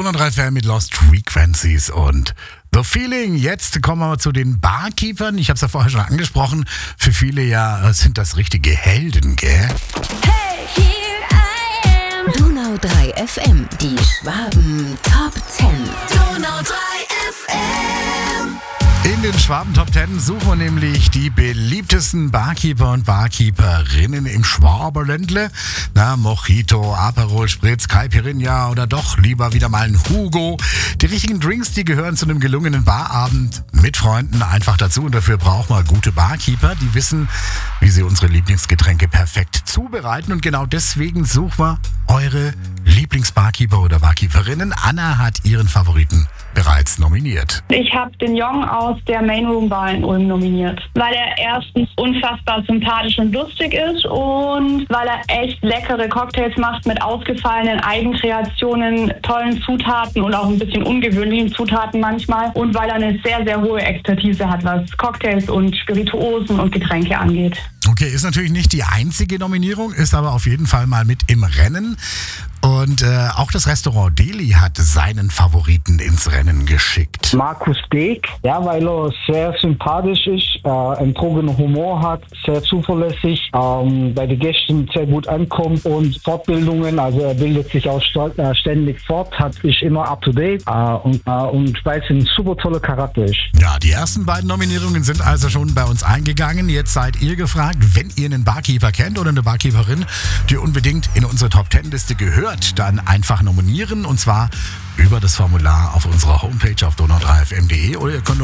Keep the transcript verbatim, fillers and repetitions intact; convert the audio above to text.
Donau drei F M mit Lost Frequencies und The Feeling. Jetzt kommen wir zu den Barkeepern. Ich habe es ja vorher schon angesprochen. Für viele ja sind das richtige Helden, gell? Hey, here I am. Donau drei F M, die Schwaben Top zehn. Donau drei F M. In den Schwaben Top zehn suchen wir nämlich die beliebtesten Barkeeper und Barkeeperinnen im Schwaberländle. Na, Mojito, Aperol Spritz, Caipirinha oder doch lieber wieder mal ein Hugo. Die richtigen Drinks, die gehören zu einem gelungenen Barabend mit Freunden einfach dazu. Und dafür braucht man gute Barkeeper, die wissen, wie sie unsere Lieblingsgetränke perfekt zubereiten. Und genau deswegen suchen wir eure Lieblingsbarkeeper oder Barkeeperinnen. Anna hat ihren Favoriten bereits nominiert. Ich habe den Jong aus der Main Room Bar in Ulm nominiert, weil er erstens unfassbar sympathisch und lustig ist und weil er echt leckere Cocktails macht mit ausgefallenen Eigenkreationen, tollen Zutaten und auch ein bisschen ungewöhnlichen Zutaten manchmal und weil er eine sehr, sehr hohe Expertise hat, was Cocktails und Spirituosen und Getränke angeht. Okay, ist natürlich nicht die einzige Nominierung, ist aber auf jeden Fall mal mit im Rennen. Und äh, auch das Restaurant Deli hat seinen Favoriten ins Rennen geschickt. Markus Beek, ja, weil er sehr sympathisch ist, äh, einen trockenen Humor hat, sehr zuverlässig, ähm, bei den Gästen sehr gut ankommt und Fortbildungen, also er bildet sich auch st- äh, ständig fort, hat ist immer up to date äh, und, äh, und weil es ein super toller Charakter ist. Ja, die ersten beiden Nominierungen sind also schon bei uns eingegangen. Jetzt seid ihr gefragt, wenn ihr einen Barkeeper kennt oder eine Barkeeperin, die unbedingt in unsere Top zehn Liste gehört, dann einfach nominieren und zwar über das Formular auf unserer Homepage auf donau drei f m punkt de oder ihr könnt